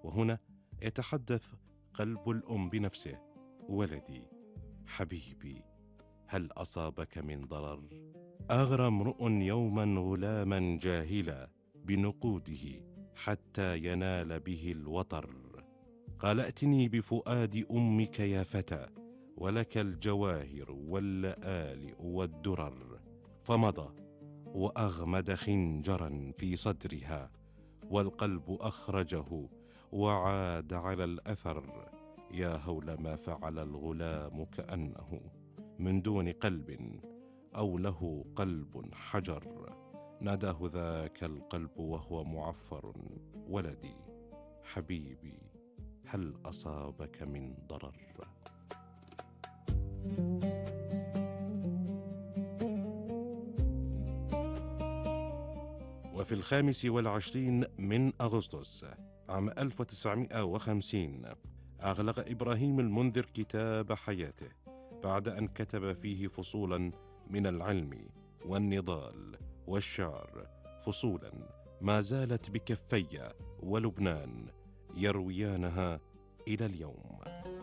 وهنا يتحدث قلب الأم بنفسه: ولدي حبيبي، هل أصابك من ضرر؟ أغرى امرؤ يوما غلاما جاهلا بنقوده حتى ينال به الوطر. قال: ائتني بفؤاد أمك يا فتى، ولك الجواهر واللآلئ والدرر. فمضى وأغمد خنجرا في صدرها، والقلب أخرجه وعاد على الأثر. يا هول ما فعل الغلام كأنه من دون قلب، أو له قلب حجر. ناداه ذاك القلب وهو معفر: ولدي حبيبي، هل أصابك من ضرر؟ وفي 25 من أغسطس عام 1950 أغلق إبراهيم المنذر كتاب حياته بعد أن كتب فيه فصولا من العلم والنضال والشعر، فصولا ما زالت بكفي ولبنان يرويانها إلى اليوم.